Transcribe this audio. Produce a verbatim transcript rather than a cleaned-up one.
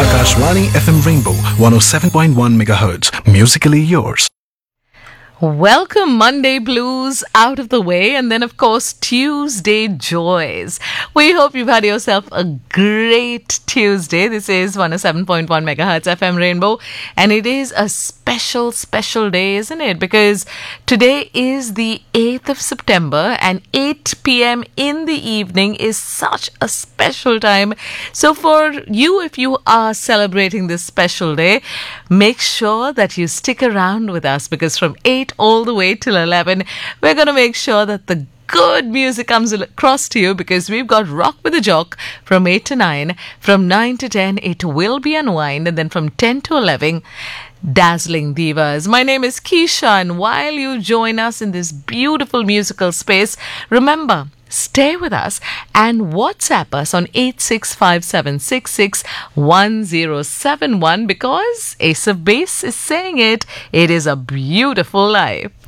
Akashvani F M Rainbow one oh seven point one megahertz. Musically yours. Welcome, Monday blues out of the way, and then, of course, Tuesday joys. We hope you've had yourself a great Tuesday. This is one oh seven point one megahertz F M Rainbow, and it is a special, special day, isn't it? Because today is the eighth of September, and eight p.m. in the evening is such a special time. So for you, if you are celebrating this special day, make sure that you stick around with us, because from eight all the way till eleven, we're going to make sure that the good music comes across to you, because we've got Rock with a Jock from eight to nine. From nine to ten, it will be Unwind. And then from ten to eleven, Dazzling Divas. My name is Keisha, and while you join us in this beautiful musical space, remember, stay with us and WhatsApp us on eight six five seven six six one zero seven one, because Ace of Base is saying it. It is a beautiful life.